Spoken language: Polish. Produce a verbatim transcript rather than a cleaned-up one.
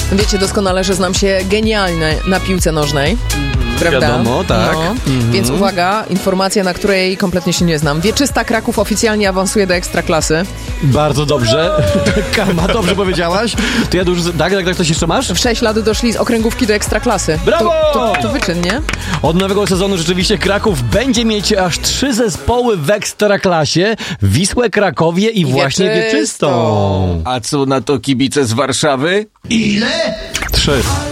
Wiecie doskonale, że znam się genialnie na piłce nożnej. Prawda? Wiadomo, tak. No. Mhm. Więc uwaga, informacja, na której kompletnie się nie znam. Wieczysta Kraków oficjalnie awansuje do Ekstraklasy. Bardzo dobrze. Karma, dobrze powiedziałaś. To ja już... Tak, tak, tak, coś jeszcze masz? W sześć lat doszli z okręgówki do Ekstraklasy. Brawo! To, to, to wyczyn, nie? Od nowego sezonu rzeczywiście Kraków będzie mieć aż trzy zespoły w Ekstraklasie. Wisłę, Krakowie i, I właśnie Wieczystą. Wieczystą. A co na to kibice z Warszawy? Trzy.